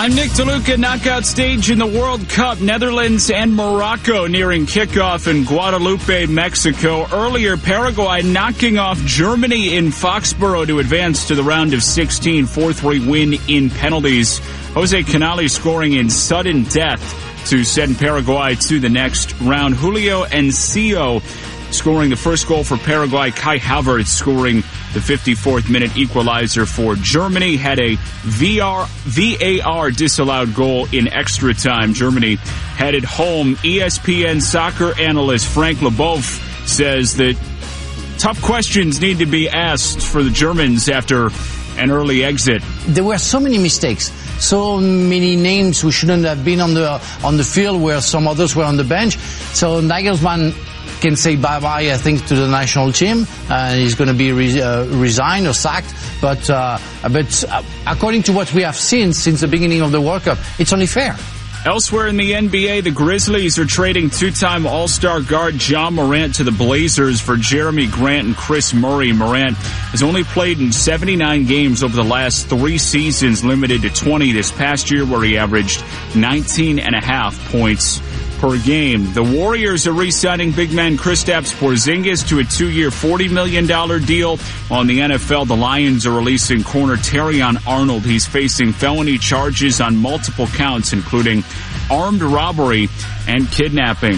I'm Nick DeLuca. Knockout stage in the World Cup. Netherlands and Morocco nearing kickoff in Guadalupe, Mexico. Earlier, Paraguay knocking off Germany in Foxborough to advance to the round of 16. 4-3 win in penalties. Jose Canales scoring in sudden death to send Paraguay to the next round. Julio Enciso scoring the first goal for Paraguay. Kai Havertz scoring the 54th minute equalizer for Germany. Had a VAR disallowed goal in extra time. Germany headed home. ESPN soccer analyst Frank Leboeuf says that tough questions need to be asked for the Germans after an early exit. There were so many mistakes, so many names who shouldn't have been on the field where some others were on the bench. So Nagelsmann can say bye-bye, I think, to the national team. He's going to be resigned or sacked. But according to what we have seen since the beginning of the World Cup, it's only fair. Elsewhere in the NBA, the Grizzlies are trading two-time All-Star guard John Morant to the Blazers for Jeremy Grant and Chris Murray. Morant has only played in 79 games over the last 3 seasons, limited to 20 this past year, where he averaged 19.5 points per game. The Warriors are re-signing big man Kristaps Porzingis to a 2-year, $40 million deal. On the NFL, the Lions are releasing corner Terrion Arnold. He's facing felony charges on multiple counts, including armed robbery and kidnapping.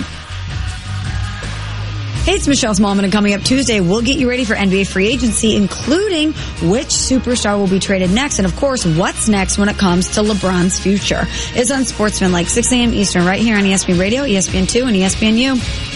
Hey, it's Michelle Smallman, and coming up Tuesday, we'll get you ready for NBA free agency, including which superstar will be traded next, and of course, what's next when it comes to LeBron's future. It's Unsportsmanlike, 6 a.m. Eastern, right here on ESPN Radio, ESPN2, and ESPNU.